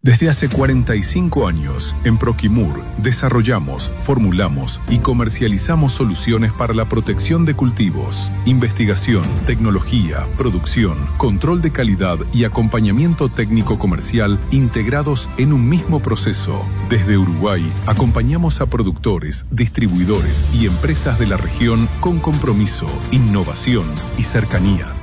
Desde hace 45 años, en Proquimur, desarrollamos, formulamos y comercializamos soluciones para la protección de cultivos, investigación, tecnología, producción, control de calidad y acompañamiento técnico comercial integrados en un mismo proceso. Desde Uruguay, acompañamos a productores, distribuidores y empresas de la región con compromiso, innovación y cercanía.